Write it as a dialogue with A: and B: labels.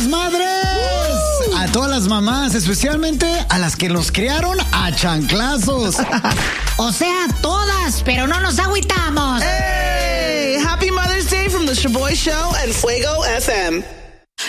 A: las madres! A todas las mamás, especialmente a las que los criaron a chanclazos.
B: O sea, todas, pero no nos agüitamos.
C: Hey! Happy Mother's Day from the Shaboy Show and Fuego FM.